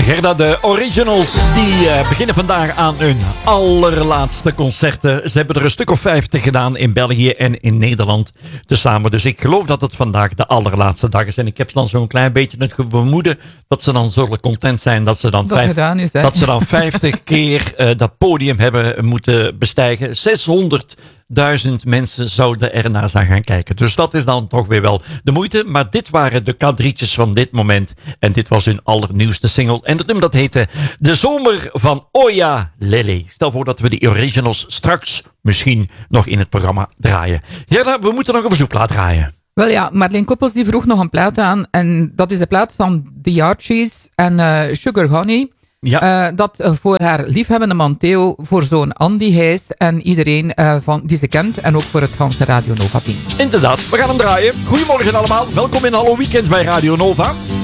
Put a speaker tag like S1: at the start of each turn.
S1: Gerda, de Originals, die beginnen vandaag aan hun allerlaatste concerten. Ze hebben er een stuk of 50 gedaan in België en in Nederland tezamen. Dus ik geloof dat het vandaag de allerlaatste dag is. En ik heb dan zo'n klein beetje het vermoeden dat ze dan zullen content zijn dat ze dan, dat ze dan 50 keer dat podium hebben moeten bestijgen. 600.000 mensen zouden ernaar zijn gaan kijken. Dus dat is dan toch weer wel de moeite. Maar dit waren de kadrietjes van dit moment. En dit was hun allernieuwste single. En het nummer dat heette De Zomer van Oya Lele. Stel voor dat we die originals straks misschien nog in het programma draaien. Ja, we moeten nog een verzoekplaat draaien.
S2: Wel ja, Marleen Koppels die vroeg nog een plaat aan. En dat is de plaat van The Archies en Sugar Honey.
S1: Ja.
S2: Dat voor haar liefhebbende man Theo, voor zoon Andy Heijs en iedereen die ze kent. En ook voor het ganse Radio Nova team.
S1: Inderdaad, we gaan hem draaien. Goedemorgen allemaal. Welkom in Hallo Weekend bij Radio Nova.